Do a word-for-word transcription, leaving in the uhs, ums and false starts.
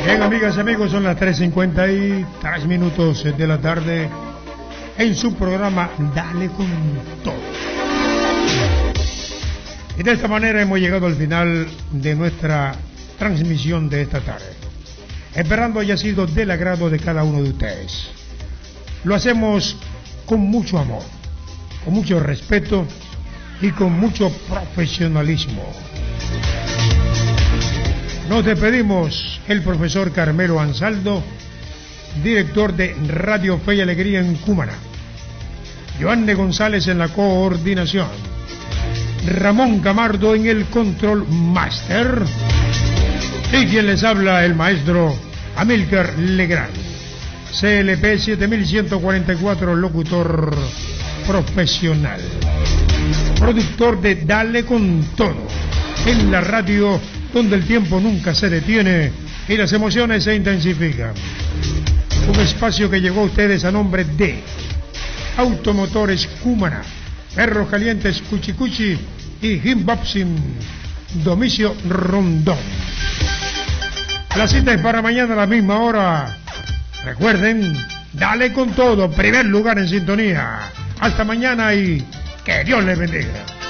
Bien, amigas y amigos, son las tres cincuenta y tres minutos de la tarde en su programa Dale con Todo. Y de esta manera hemos llegado al final de nuestra transmisión de esta tarde, esperando haya sido del agrado de cada uno de ustedes. Lo hacemos con mucho amor, con mucho respeto y con mucho profesionalismo. Nos despedimos, el profesor Carmelo Ansaldo, director de Radio Fe y Alegría en Cumaná, Joanne González en la coordinación, Ramón Camardo en el control master, y quien les habla, el maestro Amílcar Legrand, C L P siete mil ciento cuarenta y cuatro, locutor profesional, productor de Dale con Todo, en la radio donde el tiempo nunca se detiene y las emociones se intensifican. Un espacio que llegó a ustedes a nombre de Automotores Cumaná, Perros Calientes Cuchi Cuchi y Gimbapsin Domicio Rondón. La cita es para mañana a la misma hora. Recuerden, Dale con Todo, primer lugar en sintonía. Hasta mañana y que Dios les bendiga.